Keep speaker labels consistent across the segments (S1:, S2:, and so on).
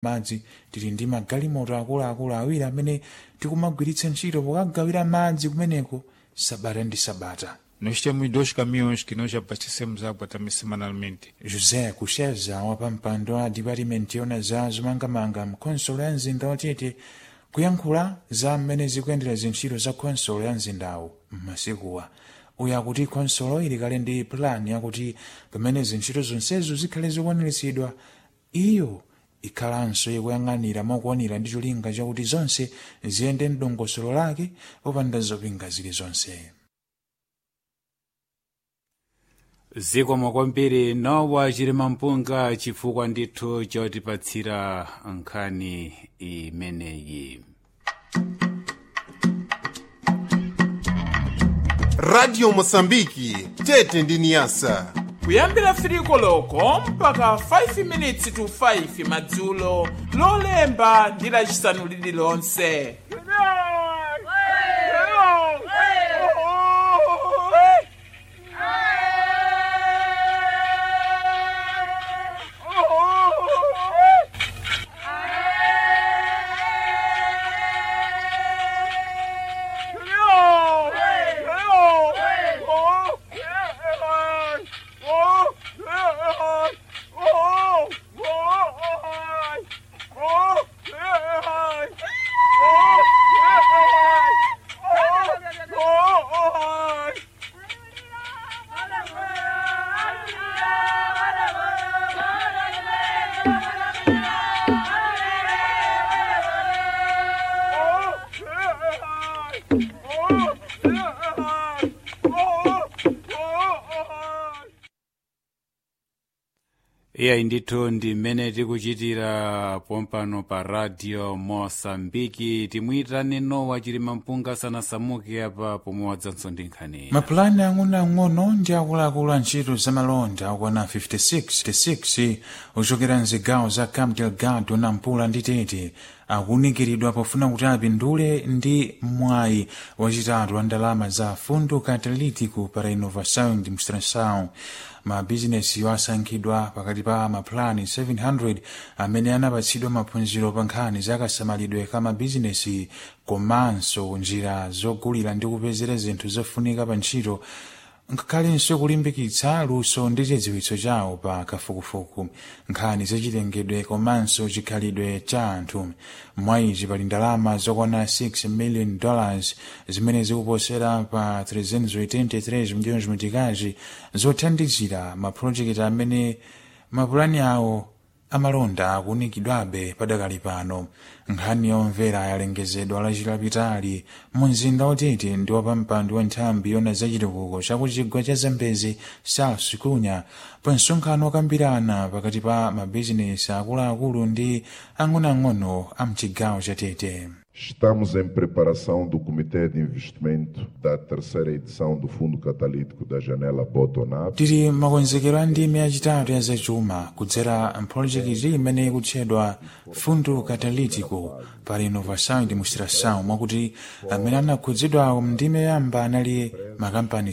S1: madzi tili ndi magalimoto akuluakulu awiri amene tikumagwiritsa ntchito pokagawira madzi kumeneko sabata ndi sabata.
S2: Nós temos 2 caminhões que nós abastecemos água também semanalmente.
S1: José Kusheza wapampando wa dipatimenti yona za zomangamanga mkonsolo ya mzinda wa Tete kuyankhula za mmene zikuyendera zintchito za konsolo ya mzindawu m'masikuwa. Uya kuti konsolo ili kale ndi plani yakuti pamene zintchito zonsezo zikhale zokwaniritsidwa iyo ikhalanso ikuyang'anira mokuonera ndi cholinga chakuti zonse ziyende mdongosolo lake popanda zopinga zilizonse.
S3: Zikomo kwambiri Nowa Chilimampunga chifukwa ndithu chotipatsira nkhani imeneyi.
S4: Radio Mosambiki Tete ndi Niasa
S5: kuyambira 3 koloko mpaka 5 minutes to 5 madzulo lolemba ndi lachisanu lililonse.
S3: Iya ndithu ndi mmene tikuchitira pompano pa Radio Mosambiki. Timuyitane Nowa Chilimampunga sanasamuke apa pomwe wadzanso ndi nkhani.
S1: Mapulani ang'onoang'ono ndi akuluakulu a ntchito za malonda okwana 56 ochokera mzigawo za Cabo Delgado, Nampula ndi Tete akunikiridwa pofuna kuti apindule ndi mwayi wachitatu wa ndalama za Fundo Catalítico para Inovação e Demonstração. Mabizinesi yosankhidwa pakati pa mapulani 700 amene anapatsidwa maphunziro pa nkhani za kasamalidwe ka mabizinesi komanso njira zogulira ndi kupezera zinthu zofunika pa ntchito ngakhalenso kulimbikitsa luso ndi chidziwitso chawo pa kafukufuku nkhani zachitengedwe komanso chikhalidwe cha anthu. Mwayizi pali ndalama zokwana $6 million zimene zikuposera pa 383 milhões mitikazi zothandizira mapulojekiti amene mapulani awo amalonda akunikidwabe padakali pano. Nkhani yomvera yalengezedwa lachilapitali mu mzinda wa Tete ndi wapampando wa nthambi yona zachitukuko chakuchigwa cha Zambezi South Kunya pa msonkhano okambirana pakati pa mabizinesi akuluakulu ndi ang'onoang'ono a mchigawo cha Tete.
S6: Estamos em preparação do Comitê de Investimento da terceira edição do Fundo Catalítico da Janela Botonap.
S1: Tiri makonzekero a ndime yachitatu ya zachuma kudzera mpolojekiti imene ikutchedwa Fundo Catalítico para Inovação e Demonstração, mwakuti amene anakhudzidwawo mndime yamba anali makampani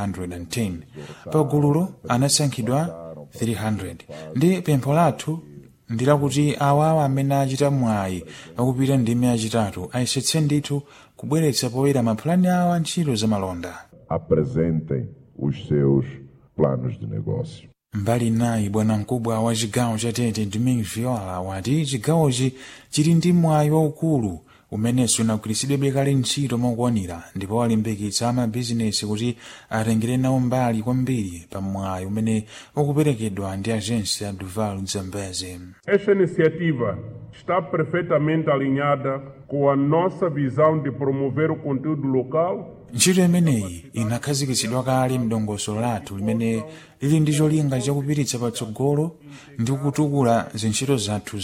S1: 710. Pa gululo anasankhidwa 300 ndi pempho lathu ndilakuti awawa amene achita mwayi akupita ndime yachitatu ayesetse ndithu kubweretsa poyera mapulani awo a ntchito za malonda.
S6: Apresentem os seus planos de negócio.
S1: Mbali nayi bwana mkubwa wa chigawo cha Tete Domingos Viola wati chigawochi chili ndi mwayi waukulu umenenso unagwiritsidwe kale ntchito mokwanira ndipo walimbikitsa amabizinesi kuti atengere nawo mbali kwambiri pa mwayi umene ukuperekedwa ndi agência Duval Zambezi.
S7: Esta iniciativa está perfeitamente alinhada com a nossa visão de promover o conteúdo local.
S1: Ntchito imeneyi inakhazikitsidwa kale mdongosolo lathu limene lili ndi cholinga chakupititsa patsogolo ndi kutukula zintchito zathu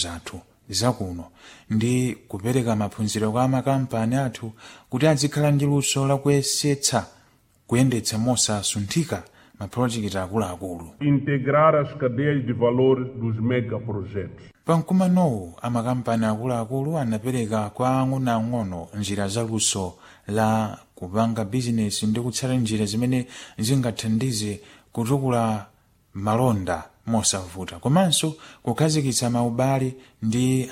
S1: zakuno ndi kupereka maphunziro kwa makampani athu kuti azikhala ndi luso lakuyesetsa kuyendetsa mosasunthika mapulojekiti akuluakulu.
S7: Integrar as cadeias de valor dos megaprojetos.
S1: Pamkumanowu amakampani akuluakulu anapereka kwa ang'onoang'ono njira za luso la kupanga bizinesi ndi kutsata njira zimene zingathandize kutukula malonda mosavuta komanso kukhazikitsa maubale ndi